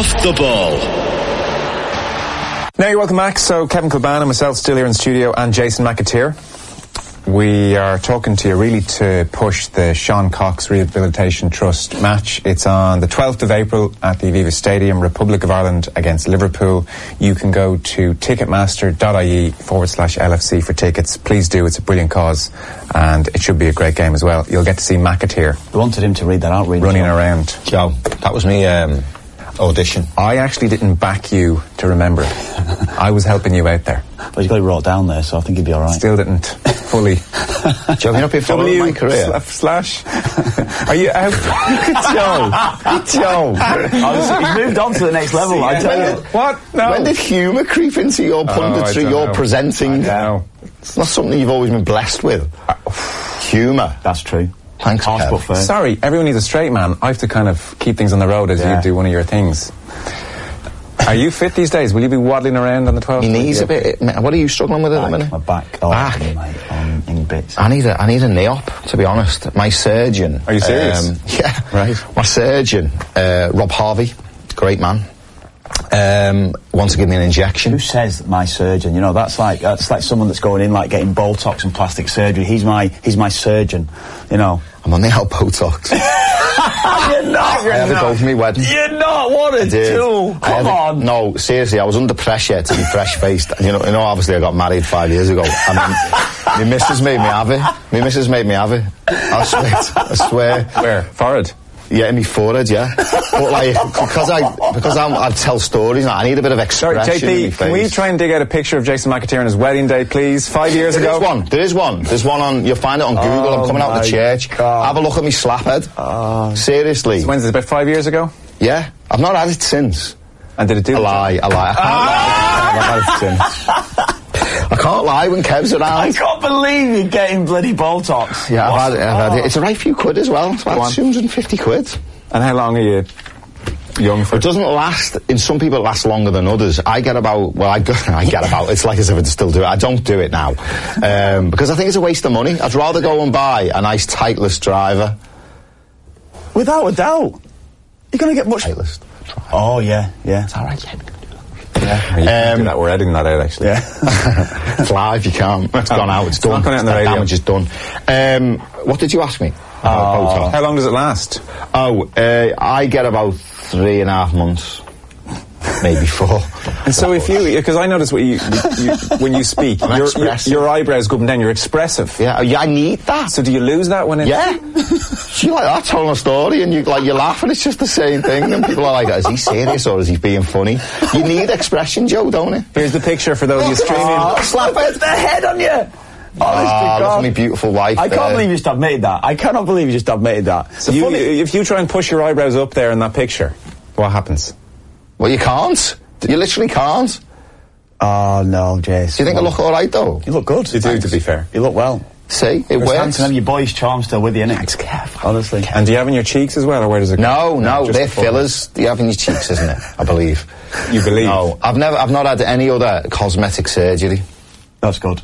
Off the Ball. Now you're welcome back. So Kevin Kilbane and myself still here in studio, and Jason McAteer. We are talking to you really to push the Sean Cox Rehabilitation Trust match. It's on the 12th of April at the Aviva Stadium, Republic of Ireland against Liverpool. You can go to ticketmaster.ie/LFC for tickets. Please do, it's a brilliant cause and it should be a great game as well. You'll get to see McAteer. I wanted him to read that out, really. Running around. Joe, that was me audition. I actually didn't back you to remember it. I was helping you out there. But he's got it wrote down there, so I think he'd be alright. Still didn't fully. Joe, you've not been following my career. // Are you out? Joe. He's moved on to the next level, I tell you. What? No. When did humour creep into your punditry, your presenting? No. It's not something you've always been blessed with. Humour. That's true. Thanks, Kev. Sorry, everyone needs a straight man. I have to kind of keep things on the road as you do one of your things. Are you fit these days? Will you be waddling around on the 12th? My knees a bit. What are you struggling with at the minute? My back. Back. Mate, in bits. I need a knee op, to be honest. My surgeon. Are you serious? Yeah. Right. My surgeon, Rob Harvey, great man, wants to give me an injection. Who says my surgeon? You know, that's like someone that's going in, like getting Botox and plastic surgery. He's my surgeon. You know. I'm on the out Botox. You're not. I had to go for me wedding. You're not. What a tool. Come on. No, seriously, I was under pressure to be fresh-faced. And you know, obviously I got married 5 years ago. I mean, my missus made me have it. I swear. Where? Forehead? Yeah, in my forehead, yeah. But like, because I tell stories now, I need a bit of expression. Sorry, JP, can we try and dig out a picture of Jason McAteer on his wedding day, please? 5 years ago? There is one. There's one on, you'll find it on Google. I'm coming out of the church. God. Have a look at me slaphead. Seriously. So when's it, about 5 years ago? Yeah. I've not had it since. And did it do a lie. I can't lie. I've not had it since. I can't lie when Kev's around. I can't believe you're getting bloody Botox. Yeah, I've had it. It's a right few quid as well. It's about 250 quid. And how long are you young for? It doesn't last. In some people it lasts longer than others. I get about, it's like as if I'd still do it. I don't do it now. Because I think it's a waste of money. I'd rather go and buy a nice Titleist driver. Without a doubt. You're going to get much... Titleist driver. Oh, yeah. It's alright, yeah. Yeah, you can do that. We're editing that out, actually. Yeah. It's live, you can't. It's gone out, it's done. It's not going out on the radio. Damage is done. What did you ask me? How long does it last? I get about 3.5 months. Maybe 4. And so if you, because I notice when you speak, your eyebrows go up and down, you're expressive. Yeah, I need that. So do you lose that when it... Yeah. You like that telling a story and you laugh and it's just the same thing and people are like, is he serious or is he being funny? You need expression, Joe, don't you? Here's the picture for those of you streaming. Slap it, the head on you! That's my beautiful wife. I can't believe you just admitted that. I cannot believe you just admitted that. So if you try and push your eyebrows up there in that picture, what happens? Well, you can't. You literally can't. Oh, no, Jace. Do you think I look alright, though? You look good. You do, to be fair. You look well. See, it works. And your boy's charm still with you, innit? Thanks, Kev. Honestly. And do you have in your cheeks as well, or where does it go? No, they're fillers. You have in your cheeks, isn't it? I believe. You believe? No, I've not had any other cosmetic surgery. That's good.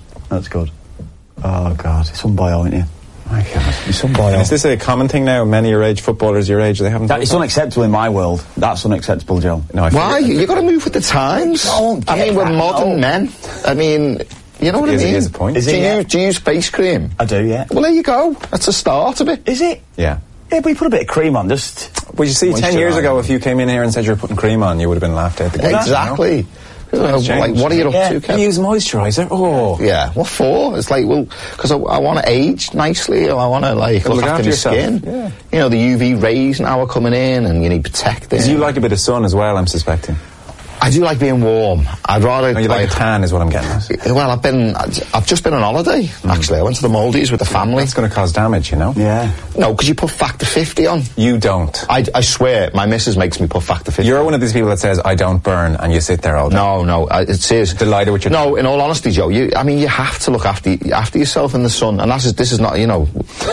Oh, God. You're some boy, aren't you? My God. You're some boy. Is this a common thing now? Many your age, footballers your age, they haven't... It's unacceptable in my world. That's unacceptable, Joe. No, why? You got to move with the times. We're modern men. I mean... You know what I mean? Is a point. Do you use face cream? I do, yeah. Well, there you go. That's a start of it. Is it? Yeah. Yeah, but you put a bit of cream on, just... Well, you see, 10 years ago, if you came in here and said you were putting cream on, you would have been laughed out the gate. Exactly. Like, what are you up to, Kev? You use moisturiser? Oh. Yeah. What for? It's like, well, because I want to age nicely, or I want to, like, look after my skin. Yeah. You know, the UV rays now are coming in, and you need protecting. Because you like a bit of sun as well, I'm suspecting. I do like being warm. I'd rather... You like a tan is what I'm getting at. Well, I've just been on holiday, actually. I went to the Maldives with the family. That's going to cause damage, you know? Yeah. No, because you put factor 50 on. You don't. I swear, my missus makes me put factor 50 You're one of these people that says, I don't burn, and you sit there all day. No, it says... Delighted with your... No, in all honesty, Joe, you have to look after yourself in the sun, and this is not, you know...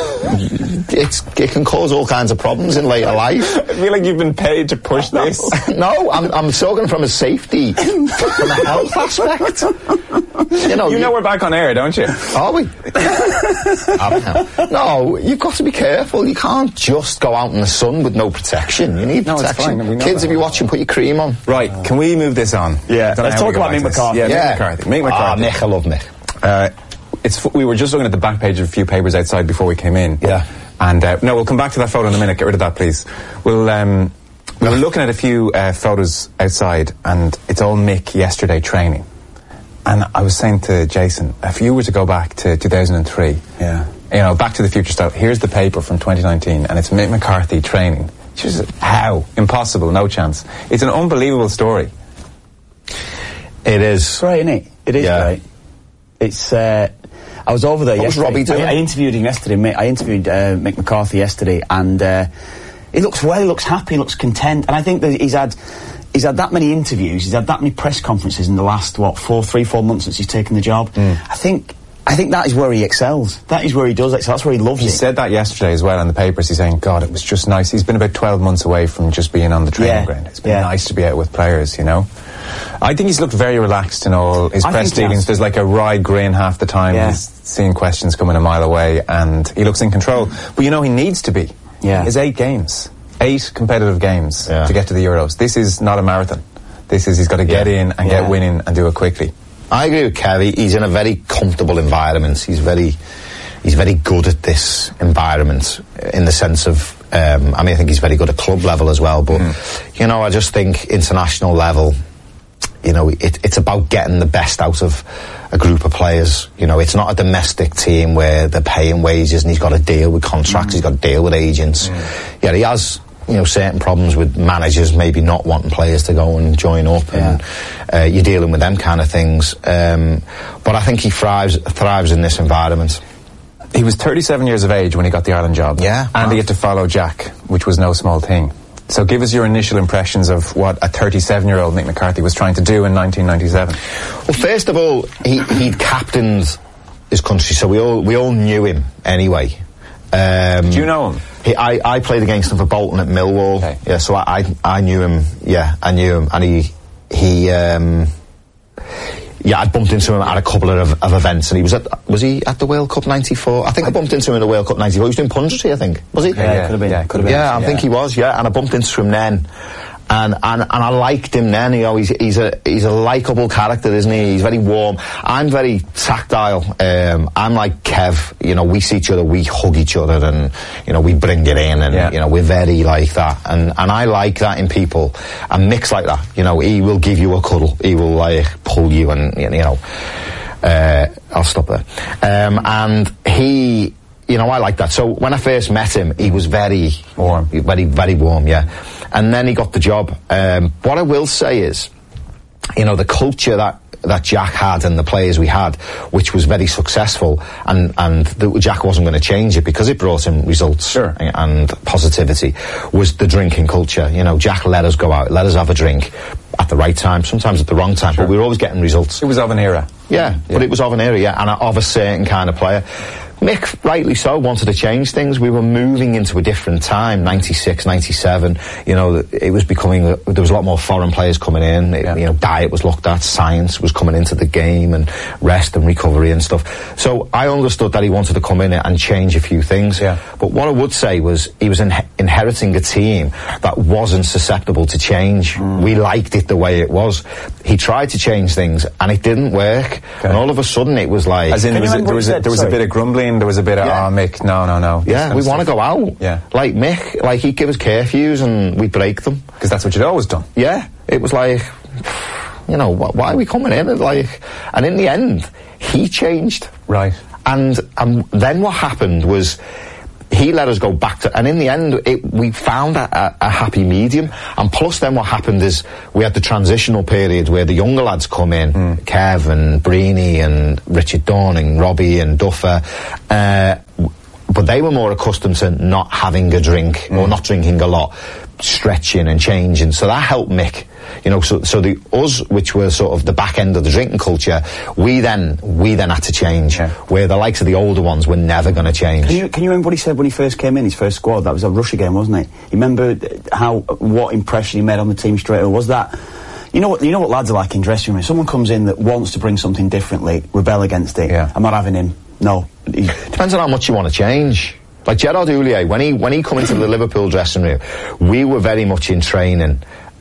it can cause all kinds of problems in later life. I feel like you've been paid to push this. No, I'm talking from a safety, from a health aspect. You know we're back on air, don't you? Are we? No, you've got to be careful. You can't just go out in the sun with no protection. You need protection. It's fine. Kids, if you're watching, put your cream on. Right, can we move this on? Yeah, let's talk about Mick McCarthy. Yeah, Mick McCarthy. Mick McCarthy. Mick, I love Mick. We were just looking at the back page of a few papers outside before we came in. Yeah. And, no, we'll come back to that photo in a minute. Get rid of that, please. We were looking at a few photos outside, and it's all Mick yesterday training. And I was saying to Jason, if you were to go back to 2003, Back to the Future style, here's the paper from 2019, and it's Mick McCarthy training. Just how? Impossible, no chance. It's an unbelievable story. It is. It's great, isn't it? It is great. It's, I was over there yesterday. What was Robbie doing? I interviewed him yesterday. I interviewed Mick McCarthy yesterday, and he looks well, he looks happy, he looks content, and I think that he's had that many interviews, he's had that many press conferences in the last, 3-4 months since he's taken the job. I think that is where he excels. That is where he does excel. That's where he loves it. He said that yesterday as well in the papers. He's saying, God, it was just nice. He's been about 12 months away from just being on the training ground. It's been nice to be out with players, I think he's looked very relaxed in all his press dealings. There's like a wry grin half the time. He's seeing questions coming a mile away, and he looks in control. But he needs to be. It's 8 games. 8 competitive games to get to the Euros. This is not a marathon. He's got to get in and get winning and do it quickly. I agree with Kev. He's in a very comfortable environment. He's very good at this environment in the sense of, I think he's very good at club level as well. But, I just think international level, it's about getting the best out of a group of players. It's not a domestic team where they're paying wages and he's got to deal with contracts, he's got to deal with agents. Yeah, he has, certain problems with managers maybe not wanting players to go and join up, and you're dealing with them kind of things. But I think he thrives in this environment. He was 37 years of age when he got the Ireland job. Yeah. And he had to follow Jack, which was no small thing. So give us your initial impressions of what a 37-year-old Mick McCarthy was trying to do in 1997. Well, first of all, he'd captained his country, so we all knew him anyway. Did you know him? I played against him for Bolton at Millwall. Okay. Yeah, so I knew him. Yeah, I knew him, and he I bumped into him at a couple of events, and was he at the World Cup '94? I think I bumped into him in the World Cup '94. He was doing punditry, I think. Was he? Yeah, could have been. Yeah, could have been. Yeah, I think he was. Yeah, and I bumped into him then. And I liked him then. He's a likeable character, isn't he? He's very warm. I'm very tactile. I'm like Kev. We see each other, we hug each other, and we bring it in, and we're very like that. And I like that in people. And Mick's like that. He will give you a cuddle. He will pull you, and I'll stop there. And he. I like that. So when I first met him, he was very warm, very warm, And then he got the job. What I will say is, the culture that Jack had and the players we had, which was very successful, and Jack wasn't going to change it because it brought him results and positivity, was the drinking culture. Jack let us go out, let us have a drink at the right time, sometimes at the wrong time, but we were always getting results. It was of an era. Yeah, but it was of an era, and of a certain kind of player. Mick, rightly so, wanted to change things. We were moving into a different time, 96, 97. It was becoming, there was a lot more foreign players coming in. Diet was looked at, science was coming into the game, and rest and recovery and stuff. So I understood that he wanted to come in and change a few things. Yeah. But what I would say was he was inheriting a team that wasn't susceptible to change. We liked it the way it was. He tried to change things and it didn't work. Okay. And all of a sudden it was like... As in, there was a bit of grumbling. There was a bit of, Mick, no. Yeah, we want to go out. Yeah. Like Mick, he'd give us curfews and we'd break them. Because that's what you'd always done. Yeah. It was like, why are we coming in? And in the end, he changed. Right. And then what happened was... he let us go back to, and in the end, we found a happy medium. And plus, then what happened is we had the transitional period where the younger lads come in, Kev and Breeny and Richard Dawn and Robbie and Duffer, but they were more accustomed to not having a drink or not drinking a lot, stretching and changing. So that helped Mick. So the us, which were sort of the back end of the drinking culture, we then had to change. Yeah. Where the likes of the older ones were never going to change. Can you remember what he said when he first came in, his first squad? That was a Russia game, wasn't it? You remember what impression he made on the team straight away? Was that, You know what lads are like in dressing room. If someone comes in that wants to bring something differently, rebel against it. Yeah. I'm not having him. No. Depends on how much you want to change. Like Gerard Houllier, when he come into the Liverpool dressing room, we were very much in training,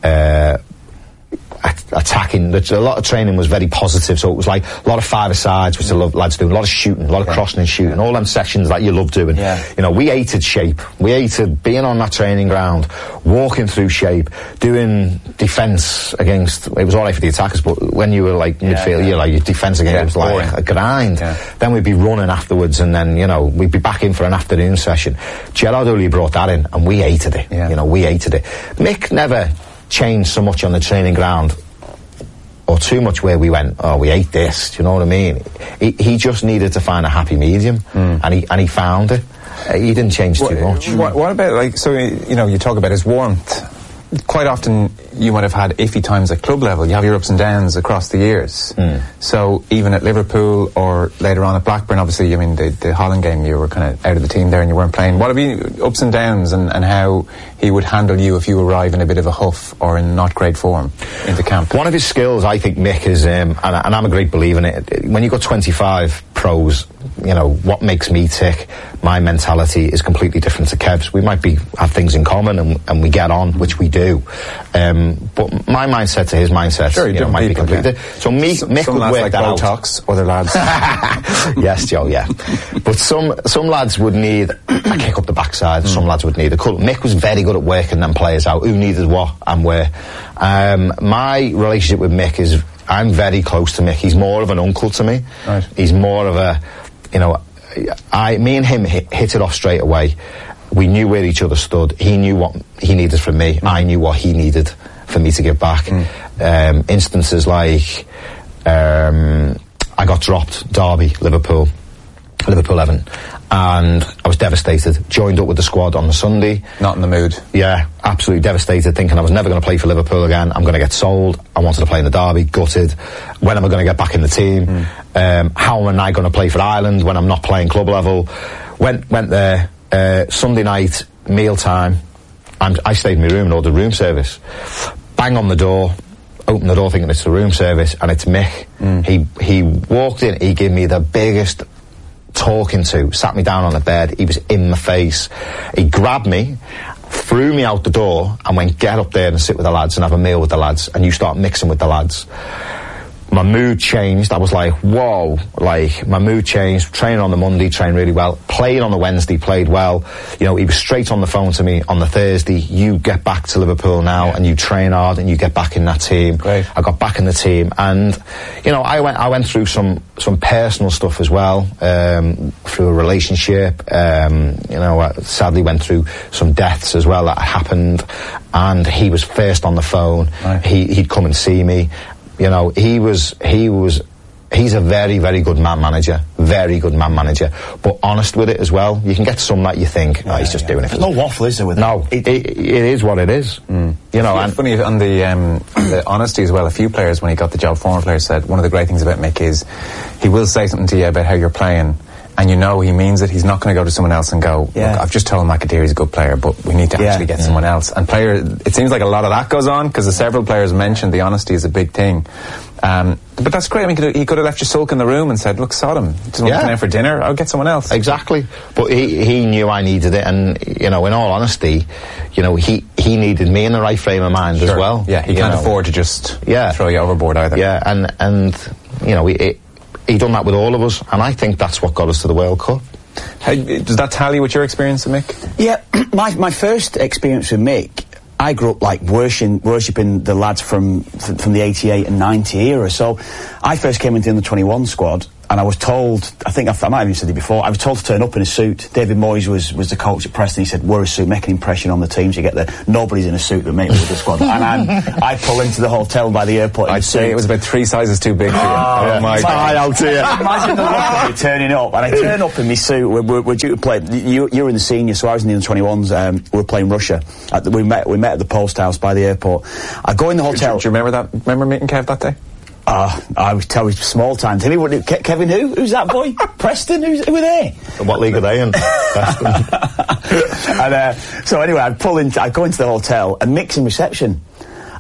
attacking. A lot of training was very positive, so it was like a lot of five-a-sides, which I love lads doing, a lot of shooting, a lot of crossing and shooting, all them sections that you love doing. Yeah. You know, we hated shape. We hated being on that training ground, walking through shape, doing defence against. It was all right for the attackers, but when you were like midfield, you're like your defence against it was like a grind. Yeah. Then we'd be running afterwards, and then we'd be back in for an afternoon session. Gerard Houllier brought that in, and we hated it. Yeah. You know, we hated it. Mick never changed so much on the training ground or too much where we went, oh, we hate this, do you know what I mean? He just needed to find a happy medium, and he found it. He didn't change too much. What about, like, so, you talk about his warmth. Quite often you might have had iffy times at club level. You have your ups and downs across the years. So even at Liverpool or later on at Blackburn, obviously, I mean, the Holland game, you were kind of out of the team there and you weren't playing. What have you, ups and downs, and how he would handle you if you arrive in a bit of a huff or in not great form into camp? One of his skills, I think, Mick, is, and I'm a great believer in it, when you've got 25 pros, what makes me tick, my mentality is completely different to Kev's. We might have things in common and we get on, which we do. But my mindset to his mindset, might be completely different. So Mick would work that out. Botox, other lads. Yes, Joe, yeah. But some lads would need a kick up the backside, some lads would need a cut. Mick was very good at working them players out, who needed what and where. My relationship with Mick is, I'm very close to Mick. He's more of an uncle to me. Right. He's more of a, me and him hit it off straight away. We knew where each other stood. He knew what he needed from me. I knew what he needed for me to give back. Instances like, I got dropped, Derby, Liverpool 11, and I was devastated. Joined up with the squad on the Sunday. Not in the mood. Yeah, absolutely devastated, thinking I was never going to play for Liverpool again. I'm going to get sold. I wanted to play in the Derby, gutted. When am I going to get back in the team? How am I going to play for Ireland when I'm not playing club level? Went there, Sunday night, meal time. I stayed in my room and ordered room service. Bang on the door. Open the door thinking it's the room service, and it's Mick. He walked in, he gave me the biggest talking to, sat me down on the bed, he was in my face. He grabbed me, threw me out the door, and went, get up there and sit with the lads and have a meal with the lads, and you start mixing with the lads. My mood changed. I was like, whoa, my mood changed. Training on the Monday, trained really well. Played on the Wednesday, played well. He was straight on the phone to me on the Thursday. You get back to Liverpool now, and you train hard, and you get back in that team. Great. I got back in the team, and I went through some personal stuff as well, through a relationship. I sadly went through some deaths as well that happened, and he was first on the phone. Right. He'd come and see me. He's a very, very good man manager. Very good man manager. But honest with it as well. You can get some that you think, he's just doing it. There's no waffle, is there, with No, it is what it is. It's funny on the honesty as well. A few players, when he got the job, former players said one of the great things about Mick is he will say something to you about how you're playing, and he means it. He's not going to go to someone else and go, look, I've just told McAteer he's a good player, but we need to actually get someone else. And it seems like a lot of that goes on, because several players mentioned the honesty is a big thing. But that's great. I mean, he could have left you sulk in the room and said, look, sod him. Doesn't want to come out for dinner. I'll get someone else. Exactly. But he knew I needed it, and, in all honesty, he needed me in the right frame of mind as well. Yeah, he can't afford to just throw you overboard either. Yeah, and he done that with all of us, and I think that's what got us to the World Cup. Does that tally with your experience with Mick? Yeah, my first experience with Mick, I grew up worshipping the lads from the 88 and 90 era. So I first came into the under-21 squad, and I was told, I think I might have even said it before, I was told to turn up in a suit. David Moyes was the coach at Preston. He said, wear a suit, make an impression on the team. So you get nobody's in a suit that makes with the squad. And I pull into the hotel by the airport in I'd say it was about 3 sizes too big for you. Oh my God. I'll tell you. Imagine the look of me turning up. And I turn up in my suit. We're due to play. You were in the senior, so I was in the under-21s. We were playing Russia. We met at the post house by the airport. I go in the hotel. Do you remember that? Remember meeting Kev that day? I would tell you small time. Tell me Kevin who? Who's that boy? Preston? Who were they? What league are they in? Preston. And so anyway, I go into the hotel and Mick's in reception.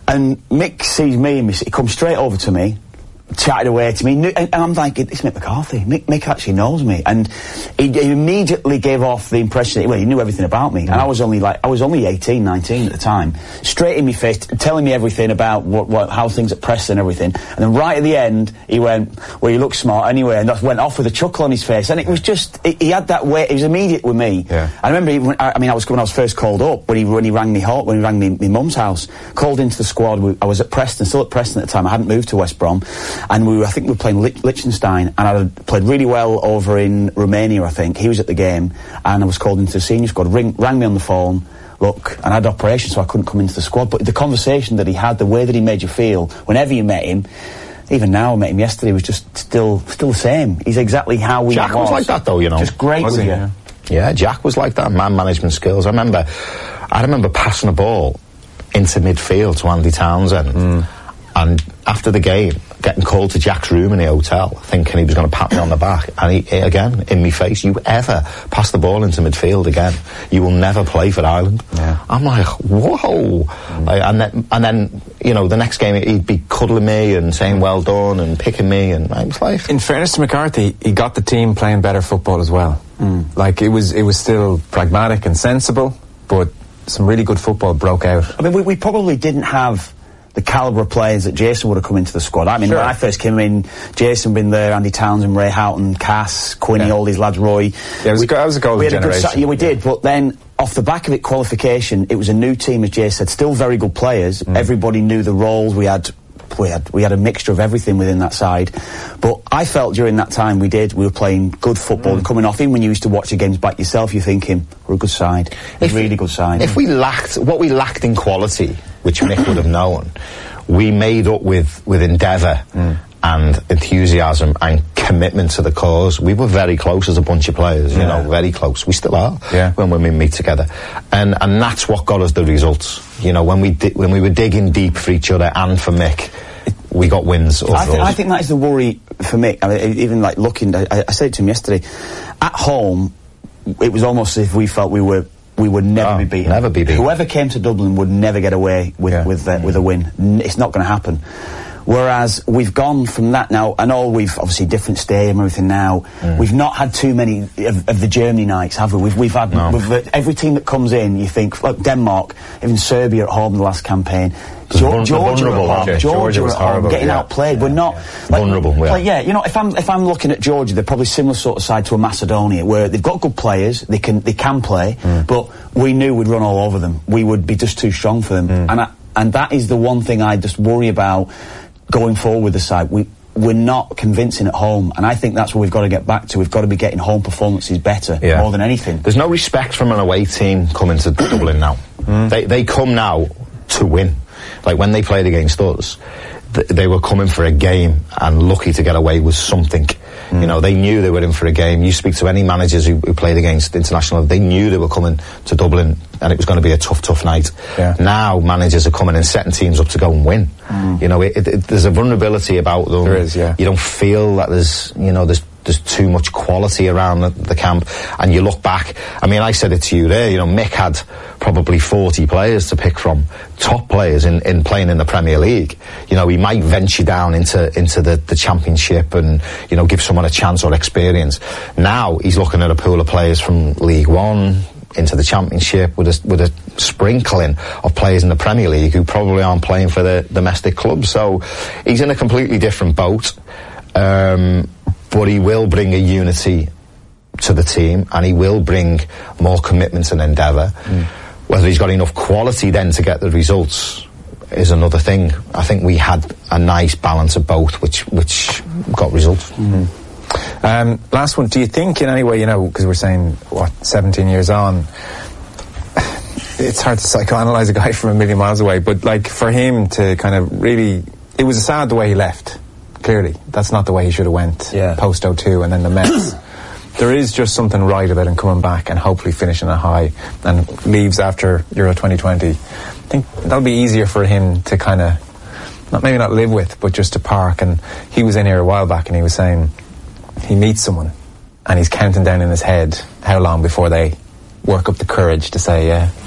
And Mick sees me and he comes straight over to me, chatted away to me, and I'm like, it's Mick McCarthy. Mick actually knows me, and he immediately gave off the impression that, well, he knew everything about me, and I was only 18, 19 at the time. Straight in my face, telling me everything about how things at Preston and everything, and then right at the end, he went, well, you look smart anyway, and that went off with a chuckle on his face, and it was just, he had that way, it was immediate with me. Yeah. I remember, when I was first called up, when he rang me home, when he rang me mum's house, called into the squad. I was at Preston, still at Preston at the time. I hadn't moved to West Brom, and I think we were playing Liechtenstein, and I had played really well over in Romania, I think. He was at the game, and I was called into the senior squad, rang me on the phone, look, and I had operation, so I couldn't come into the squad, but the conversation that he had, the way that he made you feel, whenever you met him, even now I met him yesterday, was just still the same. He's exactly how we Jack was like that, though, you know. Just great with you. Yeah, Jack was like that, man management skills. I remember passing a ball into midfield to Andy Townsend, and after the game, getting called to Jack's room in the hotel, thinking he was going to pat me on the back, and he again, in me face, you ever pass the ball into midfield again, you will never play for Ireland. Yeah. I'm like, whoa. And then, you know, the next game, he'd be cuddling me and saying well done and picking me, and I was like... In fairness to McCarthy, he got the team playing better football as well. Like, it was still pragmatic and sensible, but some really good football broke out. I mean, we probably didn't have the calibre of players that Jason would have come into the squad. I mean, Sure. when I first came in, Jason been there, Andy Townsend, Ray Houghton, Cass, Quinny, all these lads, Roy. Yeah, it was a golden generation. Yeah, we did, but then off the back of it, qualification, it was a new team, as Jay said, still very good players. Everybody knew the roles. We had a mixture of everything within that side. But I felt during that time we were playing good football and coming off. Even when you used to watch the games back yourself, you're thinking, we're a good side. A really good side. If we lacked in quality, which Mick would have known, we made up with endeavour and enthusiasm and commitment to the cause. We were very close as a bunch of players, you know, very close. We still are when we meet together, and that's what got us the results. You know, when we were digging deep for each other and for Mick, we got wins. I think that is the worry for Mick. I mean, even like looking, I said it to him yesterday. At home, it was almost as if we felt we would never be beaten. Never be beaten. Whoever came to Dublin would never get away with a win. It's not going to happen. Whereas we've gone from that now, and we've obviously different stadium and everything now. We've not had too many of the Germany nights, have we? We've had every team that comes in. You think, like Denmark, even Serbia at home in the last campaign. Georgia was horrible, getting outplayed. We're not vulnerable. You know, if I'm looking at Georgia, they're probably similar sort of side to a Macedonia, where they've got good players, they can play, but we knew we'd run all over them. We would be just too strong for them, and that is the one thing I just worry about going forward with the side. We're not convincing at home, and I think that's what we've got to get back to. We've got to be getting home performances better more than anything. There's no respect from an away team coming to Dublin now. They come now to win. Like when they played against us, they were coming for a game and lucky to get away with something. You know, they knew they were in for a game. You speak to any managers who played against international, they knew they were coming to Dublin and it was going to be a tough night. Now managers are coming and setting teams up to go and win. You know, there's a vulnerability about them. There is, You don't feel that there's too much quality around the camp, and you look back. I mean, I said it to you there, you know, Mick had probably 40 players to pick from, top players in playing in the Premier League. You know, he might venture down into the Championship and, you know, give someone a chance or experience. Now he's looking at a pool of players from League One into the Championship with a sprinkling of players in the Premier League who probably aren't playing for the domestic clubs. So he's in a completely different boat. But he will bring a unity to the team, and he will bring more commitment and endeavour. Whether he's got enough quality then to get the results is another thing. I think we had a nice balance of both, which got results. Last one, do you think in any way, you know, because we're saying, 17 years on, it's hard to psychoanalyse a guy from a million miles away, but like for him to kind of really, it was sad the way he left. Clearly, that's not the way he should have went post 02 and then the Mets. There is just something right about him coming back and hopefully finishing a high and leaves after Euro 2020. I think that'll be easier for him to kind of, maybe not live with, but just to park. And he was in here a while back and he was saying he meets someone and he's counting down in his head how long before they work up the courage to say,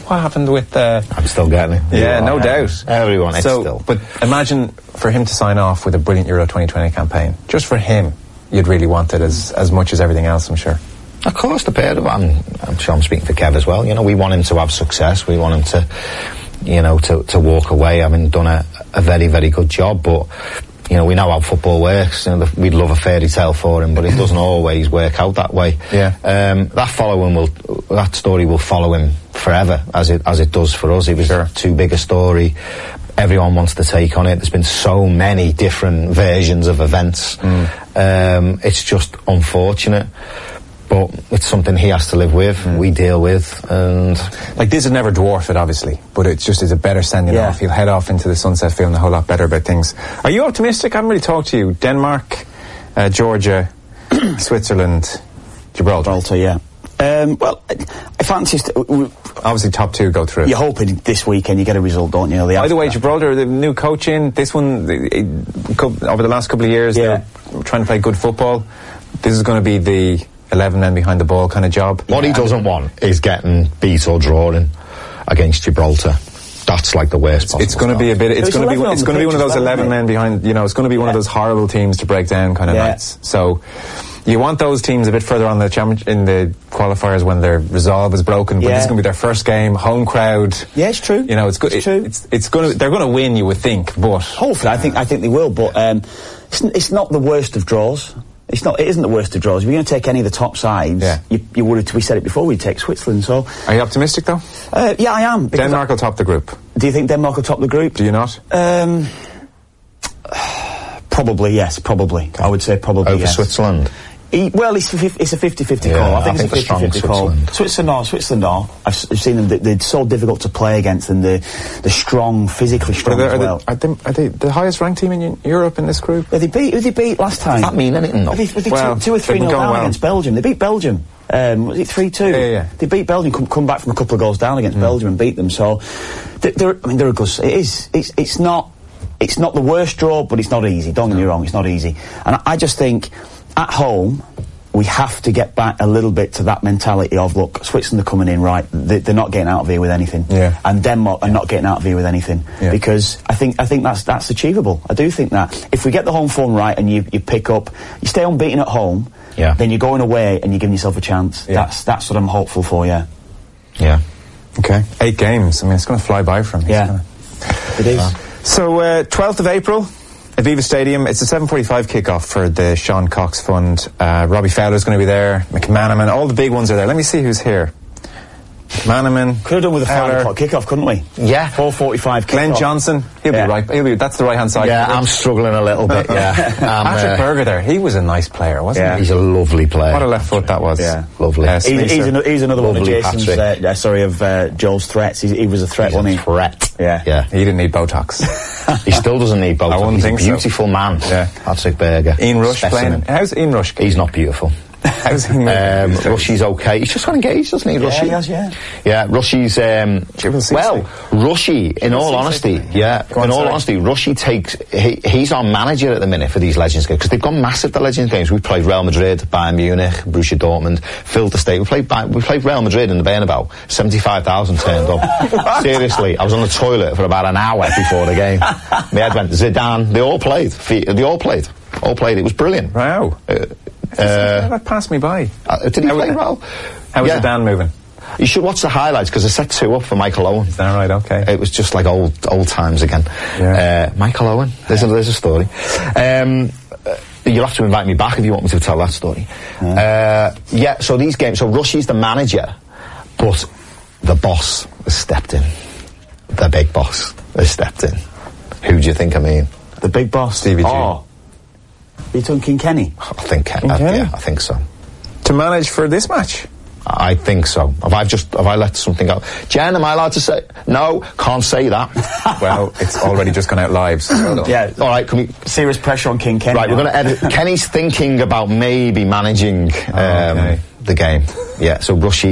what happened with... I'm still getting it. Yeah, no doubt. Everyone, it's still... But imagine for him to sign off with a brilliant Euro 2020 campaign. Just for him, you'd really want it as much as everything else, I'm sure. Of course, the pair of them. I'm sure I'm speaking for Kev as well. You know, we want him to have success. We want him to, you know, to walk away having done a very, very good job. But, you know, we know how football works. You know, we'd love a fairy tale for him, but it doesn't always work out that way. Yeah. That story will follow him forever, as it does for us. It was too big a story. Everyone wants to take on it. There's been so many different versions of events. It's just unfortunate. But it's something he has to live with, we deal with, and... Like, this would never dwarf it, obviously, but it's just a better sending off. He'll head off into the sunset feeling a whole lot better about things. Are you optimistic? I haven't really talked to you. Denmark, Georgia, Switzerland, Gibraltar. Yeah. Well, I fancy... Obviously, top two go through. You're hoping this weekend you get a result, don't you? By the way, Gibraltar, the new coach in, this one, over the last couple of years, they're trying to play good football. This is going to be the 11 men behind the ball kind of job. What he doesn't want is getting beat or drawing against Gibraltar. That's like the worst possible. It's going to be a bit. It's going to be one of those 11 men behind. You know, it's going to be one of those horrible teams to break down kind of nights. So you want those teams a bit further on the in the qualifiers when their resolve is broken. But this is going to be their first game, home crowd. Yeah, it's true. You know, it's good. It's true. It's going to. They're going to win, you would think. But hopefully, I think they will. But it's not the worst of draws. It isn't the worst of draws. If you're going to take any of the top sides, you would. We said it before. We'd take Switzerland. So, are you optimistic though? Yeah, I am. Denmark will top the group. Do you think Denmark will top the group? Do you not? Probably yes. Probably. I would say probably over Switzerland. Well, it's a 50-50 call. I think it's a 50-50 call. Switzerland are. I've seen them. They're so difficult to play against, and they're strong, physically strong as well. Are they the highest ranked team in Europe in this group? Who they beat last time? Does that mean anything? Were they 2 or 3-0 down against Belgium? They beat Belgium. Was it 3-2? Yeah. They beat Belgium. Come back from a couple of goals down against Belgium and beat them. So, they're a good. It's not the worst draw, but it's not easy. Don't get me wrong. It's not easy. And I just think, at home, we have to get back a little bit to that mentality of, look, Switzerland are coming in right. They're not getting out of here with anything. Yeah. And Denmark are not getting out of here with anything. Yeah. Because I think that's achievable. I do think that if we get the home form right and you pick up, you stay unbeaten at home. Yeah. Then you're going away and you're giving yourself a chance. Yeah. That's what I'm hopeful for. Yeah. Yeah. Okay. 8 games. I mean, it's going to fly by from me. Yeah. It is. So 12th of April. Aviva Stadium, it's a 7:45 kick-off for the Sean Cox Fund. Robbie Fowler's going to be there, McManaman, all the big ones are there. Let me see who's here. McManaman. Could have done with a 5 o'clock kick-off, couldn't we? Yeah. 4:45 kick-off. Glenn Johnson, he'll be right. That's the right-hand side. Yeah, I'm struggling a little bit, Patrick Berger there, he was a nice player, wasn't he? He's a lovely player. What a left foot that was. Yeah. Lovely. He's another one of Jason's, Joel's threats. He was a threat, wasn't he? Threat. Yeah. He didn't need Botox. He still doesn't need Botox. I wouldn't think so. He's a beautiful man. Yeah. Patrick Berger. Ian Rush playing. How's Ian Rush? He's not beautiful. How's he Rushy's okay. He's just got engaged, doesn't he, Rushy? Yeah, Rushy's... Rushy, in all honesty, Rushy takes... He's our manager at the minute for these Legends games, because they've gone massive, the Legends games. We've played Real Madrid, Bayern Munich, Borussia Dortmund, filled the state. We played Real Madrid in the Bernabeu. 75,000 turned up. Seriously, I was on the toilet for about an hour before the game. My head went, Zidane, they all played. It was brilliant. Wow. That passed me by. Did he play well? How was Zidane moving? You should watch the highlights, because I set 2 up for Michael Owen. Is that right? Okay. It was just like old times again. Yeah. Michael Owen. There's a story. You'll have to invite me back if you want me to tell that story. So these games, so Rushy's the manager, but the boss has stepped in. The big boss has stepped in. Who do you think I mean? The big boss? Stevie G. Are you talking Kenny? I think Kenny. Yeah, I think so. To manage for this match? I think so. Have I let something out? Jen, am I allowed to say? No, can't say that. Well, it's already just gone out live. So yeah. All right, can we... Serious pressure on King Kenny. Right, we're going to edit. Kenny's thinking about maybe managing the game. Yeah, so Rushy